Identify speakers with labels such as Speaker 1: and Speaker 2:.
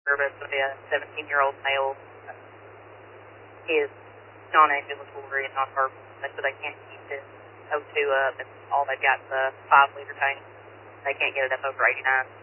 Speaker 1: service with a 17-year-old male. He is non-ambulatory and non-verbal, so they can't keep his O2 up, and all they've got is a 5-liter tank. They can't get it up over 89.